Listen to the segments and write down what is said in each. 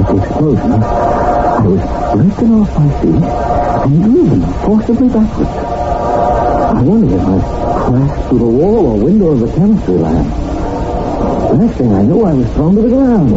At the explosion, I was lifted off my feet and driven forcibly backwards. I wondered if I crashed through the wall or window of the chemistry lab. The next thing I knew, I was thrown to the ground.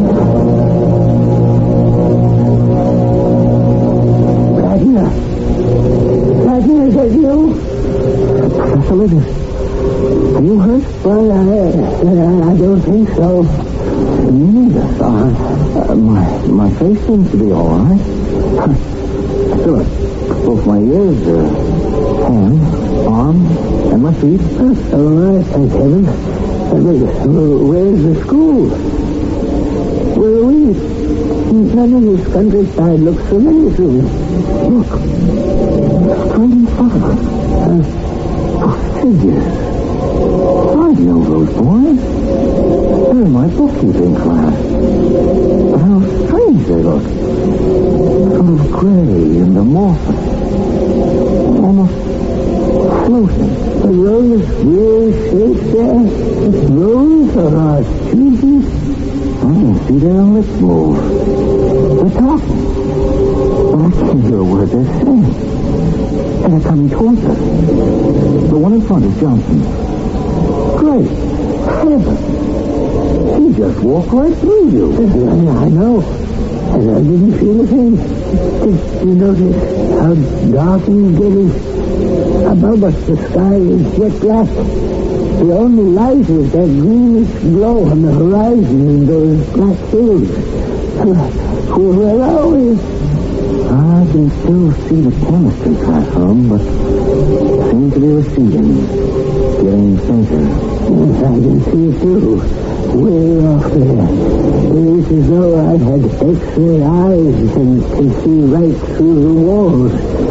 Radner, is that you? Professor Liggins, are you hurt? Well, I don't think so. Me neither. My face seems to be all right. Still, both my ears, hand, arm, and my feet. All right, thank heaven. Where's the school? Where are we? None of this countryside looks familiar to me. Look. Straight in front of us. Figures. I know those boys. They're in my bookkeeping class. But how strange they look. Sort of gray and amorphous. Almost floating. Are those real shapes there? Those are cheeses? I can see their lips move. They're talking. But I can't hear a word they're saying. And they're coming towards us. The one in front is Johnson. Great heaven! He just walked right through you. I know. And I didn't feel a thing. Did you notice how dark it's getting? Above us, the sky is jet black. The only light is that greenish glow on the horizon in those black hills. Where are we? I can still see the chemistry classroom, but seem to be receding, getting fainter. Yes, I can see it too. Way off there. It's as though I had X-ray eyes and can see right through the walls.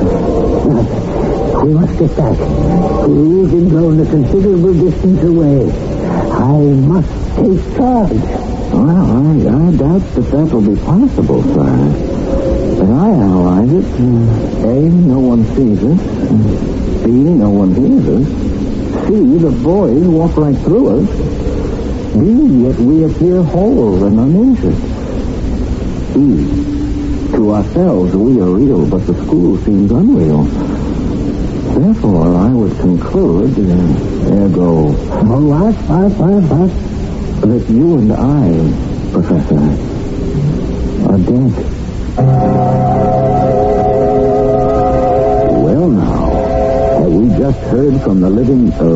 We must get back. We've been blown a considerable distance away. I must take charge. Well, I doubt that will be possible, sir. As I analyze it, A, no one sees us. B, no one hears us. C, the boys walk right through us. D, yet we appear whole and uninjured. E, to ourselves we are real, but the school seems unreal. Therefore, I would conclude, ergo... What? That you and I, Professor, are dead. Well, now, have we just heard from the living...